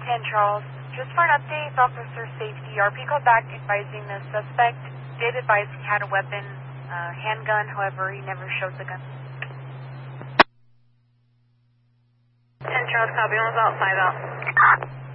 10 Charles. Just for an update, officer safety. RP called back advising the suspect did advise he had a weapon, handgun, however, he never showed the gun. 10 Charles, copy, 1 out, 5 out.